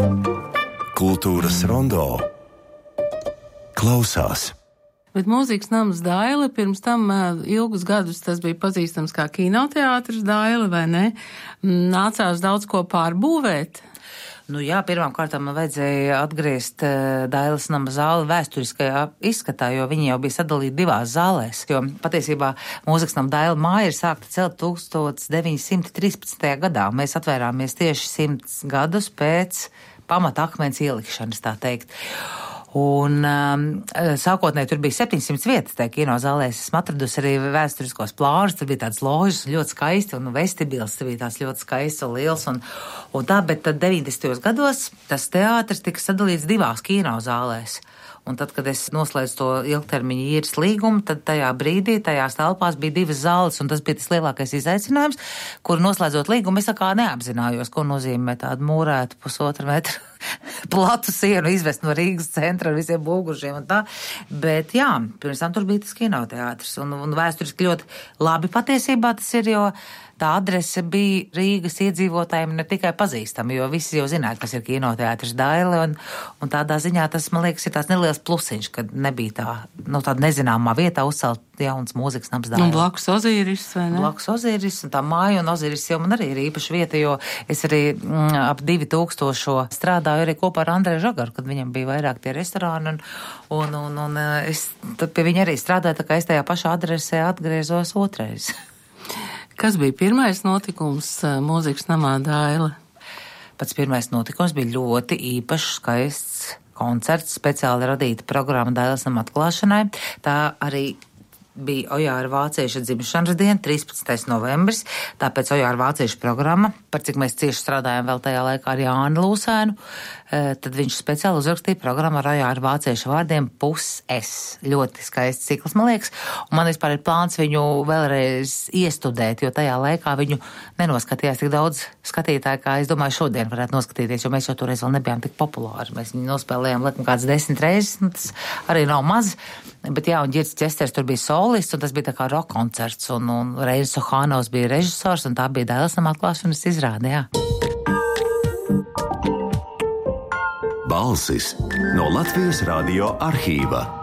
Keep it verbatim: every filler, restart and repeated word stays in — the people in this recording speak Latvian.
Kultūras rondo klausās. Bet mūzikas nams Daile, pirms tam ilgus gadus tas bija pazīstams kā kinoteātris Daile, vai ne? Nācās daudz ko pārbūvēt. Nu jā, pirmām kārtām man vajadzēja atgriezt Dailes nama zāli vēsturiskajā izskatā, jo viņi jau bija sadalīti divās zālēs. Jo patiesībā mūzikas nama Daile māja ir sākta celt tūkstoš deviņi simti trīspadsmitajā gadā. Mēs atvērāmies tieši simts gadus pēc pamata akmens ielikšanas, tā teikt. Un um, sākotnēji tur bija septiņsimt vietas tajā kinozālē. Es esmu atradusi arī vēsturiskos plānus, tur bija tāds ložas ļoti skaisti un vestibils, tur bija tāds ļoti skaists un liels un, un tā, bet tad deviņdesmitajos gados tas teātris tika sadalīts divās kinozālēs. Un tad, kad es noslēdzu to ilgtermiņa īres līgumu, tad tajā brīdī, tajās telpās bija divas zāles, un tas bija tas lielākais izaicinājums, kur noslēdzot līgumu, es tā kā neapzinājos, ko nozīmē tādu mūrētu pusotru metru platu sienu izvest no Rīgas centra ar visiem būgužiem un tā. Bet jā, pirms tam tur bija tas kinoteātris, un, un vēsturiski ļoti labi patiesībā tas ir, jo tā adrese bija Rīgas iedzīvotājiem ne tikai pazīstama, jo visi jau zināja, kas ir kinoteātris Daile, un, un tādā ziņā tas, man liekas, ir tās neliels plusiņš, kad nebija tā, nu, tāda nezināmā vietā uzcelt jauns mūzikas nams Daile. Un blakus Ozīris, vai ne? Blakus Ozīris, un tā māja un Ozīris jau man arī ir īpaša vieta, jo es arī mm, ap divi tūkstošo strādāju arī kopā ar Andreju Žagaru, kad viņam bija vairāk tie restorāni, un, un, un, un es tad pie viņa arī strādāju, tā kā es tajā pašā adresē atgriezos otrais. Kas bija pirmais notikums mūzikas namā Daile? Pats pirmais notikums bija ļoti īpašs, skaists koncerts, speciāli radīta programma Dailes nama atklāšanai. Tā arī bija Ojāra Vācieša dzimšanas diena, trīspadsmitais novembris, tāpēc Ojāra Vācieša programma, par cik mēs cieši strādājām vēl tajā laikā ar Jāni Lūsēnu, tad viņš speciāli uzrakstīja programmu ar Ojāra Vācieša vārdiem Pus es. Ļoti skaists cikls, man liekas, un man vispār ir plāns viņu vēlreiz iestudēt, jo tajā laikā viņu nenoskatījās tik daudz skatītāju, kā es domāju šodien varētu noskatīties, jo mēs jau toreiz vēl nebijām tik populāri. Mēs viņu nospēlējām, laikam, kāds desmit reizes, un tas arī nav maz, bet jā, un Ģirds Česters tur bija solists, un tas bija tā kā rock koncerts, un, un Reinis Sohānovs bija režisors, un tā bija Dailes nama atklāšanas izrāde, jā. Balsis no Latvijas radio arhīva.